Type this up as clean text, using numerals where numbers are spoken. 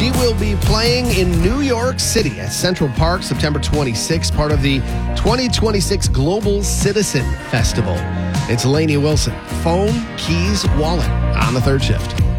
She will be playing in New York City at Central Park September 26th, part of the 2026 Global Citizen Festival. It's Lainey Wilson, phone, keys, wallet on the third shift.